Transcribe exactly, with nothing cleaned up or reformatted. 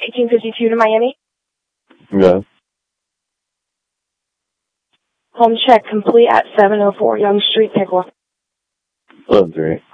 eighteen fifty-two to Miami. Yes. Home check complete at seven oh four Young Street, Pickwa. eleven three.